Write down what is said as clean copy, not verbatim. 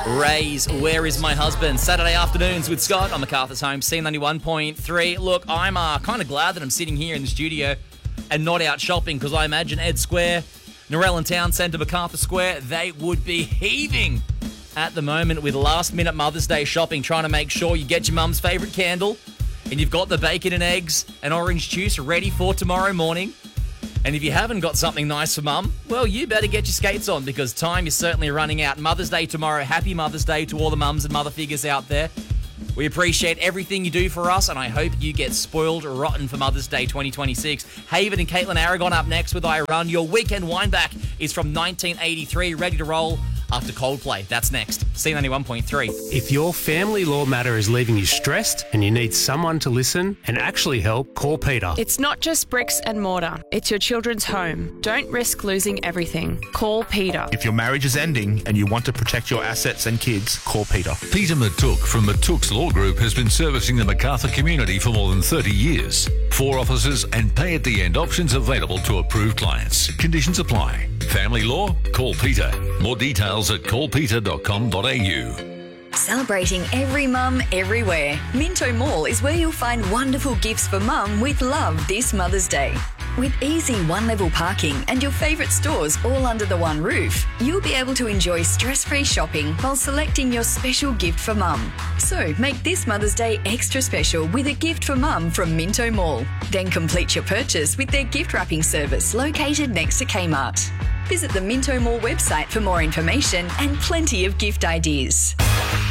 Ray's Where Is My Husband? Saturday afternoons with Scott on MacArthur's Home, C91.3. Look, I'm kind of glad that I'm sitting here in the studio and not out shopping, because I imagine Ed Square, Narellan Town Centre, MacArthur Square, they would be heaving at the moment with last-minute Mother's Day shopping, trying to make sure you get your mum's favourite candle and you've got the bacon and eggs and orange juice ready for tomorrow morning. And if you haven't got something nice for mum, well, you better get your skates on, because time is certainly running out. Mother's Day tomorrow. Happy Mother's Day to all the mums and mother figures out there. We appreciate everything you do for us, and I hope you get spoiled rotten for Mother's Day 2026. Haven and Caitlin Aragon up next with I Run. Your weekend wind-back is from 1983, ready to roll after Coldplay. That's next. C91.3. If your family law matter is leaving you stressed and you need someone to listen and actually help, call Peter. It's not just bricks and mortar. It's your children's home. Don't risk losing everything. Call Peter. If your marriage is ending and you want to protect your assets and kids, call Peter. Peter Matuk from Matuk's Law Group has been servicing the MacArthur community for more than 30 years. 4 offices and pay-at-the-end options available to approved clients. Conditions apply. Family law? Call Peter. More details at callpeter.com.au. Celebrating every mum everywhere. Minto Mall is where you'll find wonderful gifts for mum with love this Mother's Day. With easy one-level parking and your favourite stores all under the one roof, you'll be able to enjoy stress-free shopping while selecting your special gift for mum. So make this Mother's Day extra special with a gift for mum from Minto Mall. Then complete your purchase with their gift wrapping service located next to Kmart. Visit the Minto Mall website for more information and plenty of gift ideas.